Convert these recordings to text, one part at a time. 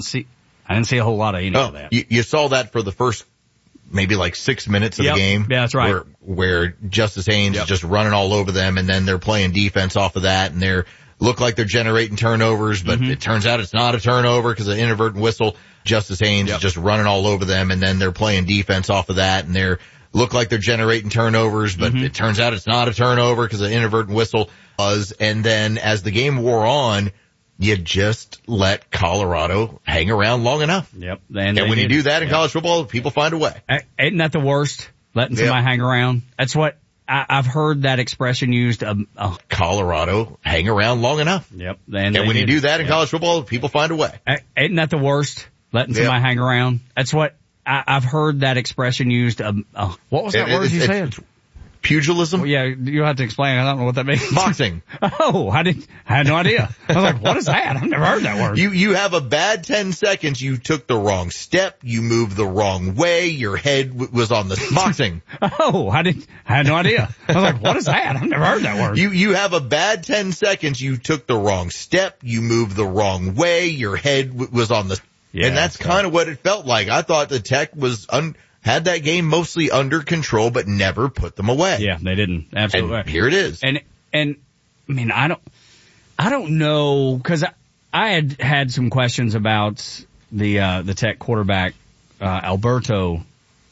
I didn't see a whole lot of any of that. You saw that for the first maybe like 6 minutes of the game. Yeah, that's right. Where Justice Haynes is just running all over them, and then they're playing defense off of that, and look like they're generating turnovers, but it turns out it's not a turnover because of an inadvertent whistle. Justice Haynes is just running all over them, and then they're playing defense off of that, and look like they're generating turnovers, but it turns out it's not a turnover because of an inadvertent whistle. And then as the game wore on, you just let Colorado hang around long enough. Yep. And when you do that in college football, people find a way. Isn't that the worst? Letting somebody hang around? That's what I've heard that expression used. Colorado hang around long enough. Yep. And when you do that in college football, people find a way. Isn't that the worst? Letting somebody hang around? That's what I've heard that expression used. What was that word you said? Pugilism? Well, yeah, you'll have to explain. I don't know what that means. Boxing. Oh, I had no idea. I was like, what is that? I've never heard that word. You have a bad 10 seconds. You took the wrong step. You moved the wrong way. Your head was on the boxing. Oh, I had no idea. I was like, what is that? I've never heard that word. You have a bad 10 seconds. You took the wrong step. You moved the wrong way. Your head was on the, and that's kind of what it felt like. I thought the Tech was had that game mostly under control, but never put them away. Yeah, they didn't. Absolutely. And here it is. And I mean, I don't know, cause I had some questions about the Tech quarterback, Alberto,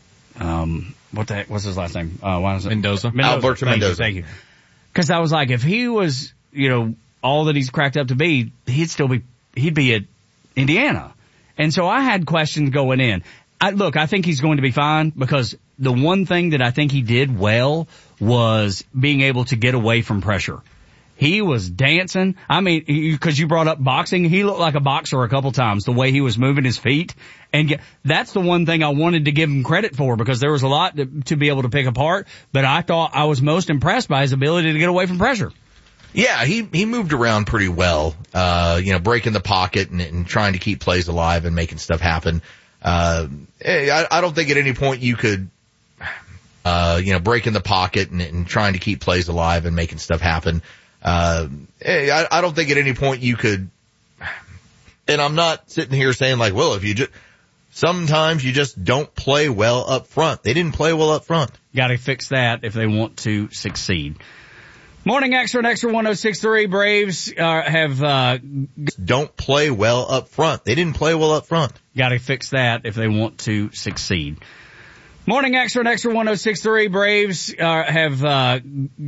what the heck, what's his last name? Mendoza. Alberto Mendoza. Thank you. Cause I was like, if he was, all that he's cracked up to be, he'd be at Indiana. And so I had questions going in. I think he's going to be fine because the one thing that I think he did well was being able to get away from pressure. He was dancing. I mean, because you brought up boxing, he looked like a boxer a couple times, the way he was moving his feet. And that's the one thing I wanted to give him credit for because there was a lot to be able to pick apart, but I thought I was most impressed by his ability to get away from pressure. Yeah, he moved around pretty well, breaking the pocket and trying to keep plays alive and making stuff happen. I don't think at any point you could, breaking the pocket and trying to keep plays alive and making stuff happen. I don't think at any point you could, and I'm not sitting here saying like, well, sometimes you just don't play well up front. They didn't play well up front. Got to fix that if they want to succeed. Morning Extra and Extra 106.3 Braves don't play well up front. They didn't play well up front. Got to fix that if they want to succeed. Morning Extra and Extra 106.3 Braves